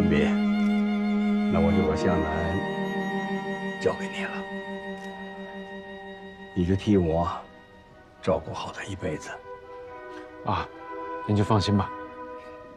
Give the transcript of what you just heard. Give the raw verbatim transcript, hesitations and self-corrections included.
云斌，那我就把向南交给你了，你就替我照顾好他一辈子。 啊，您就放心吧。